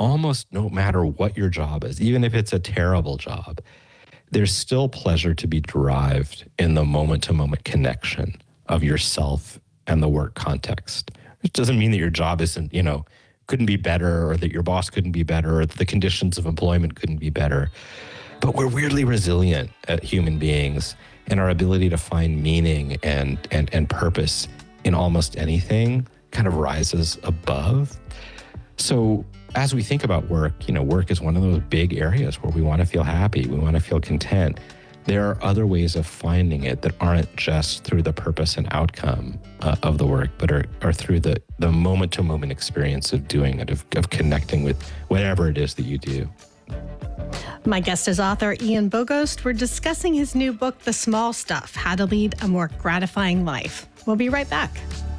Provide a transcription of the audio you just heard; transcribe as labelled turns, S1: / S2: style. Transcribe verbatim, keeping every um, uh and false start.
S1: almost no matter what your job is, even if it's a terrible job, there's still pleasure to be derived in the moment-to-moment connection of yourself and the work context. It doesn't mean that your job isn't, you know, couldn't be better, or that your boss couldn't be better, or that the conditions of employment couldn't be better. But we're weirdly resilient as human beings, and our ability to find meaning and, and, and purpose in almost anything kind of rises above. So as we think about work, you know, work is one of those big areas where we want to feel happy, we want to feel content. There are other ways of finding it that aren't just through the purpose and outcome uh, of the work, but are, are through the, the moment-to-moment experience of doing it, of, of connecting with whatever it is that you do.
S2: My guest is author Ian Bogost. We're discussing his new book, The Small Stuff: How to Lead a More Gratifying Life. We'll be right back.